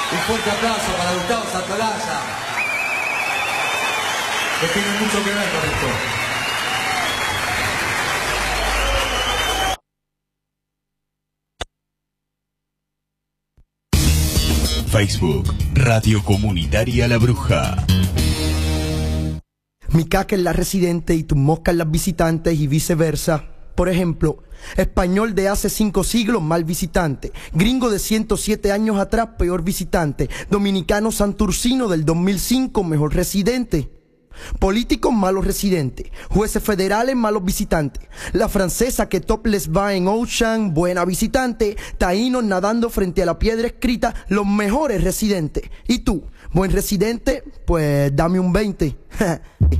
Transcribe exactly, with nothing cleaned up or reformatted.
Un fuerte aplauso para Gustavo Santaolalla, que tiene mucho que ver con esto. Facebook, Radio Comunitaria La Bruja. Mi caca es la residente y tus moscas las visitantes y viceversa. Por ejemplo, español de hace cinco siglos, mal visitante. Gringo de ciento siete años atrás, peor visitante. Dominicano santurcino del dos mil cinco, mejor residente. Políticos, malos residentes. Jueces federales, malos visitantes. La francesa que topless va en Ocean, buena visitante. Taínos nadando frente a la piedra escrita, los mejores residentes. ¿Y tú, buen residente? Pues dame un veinte.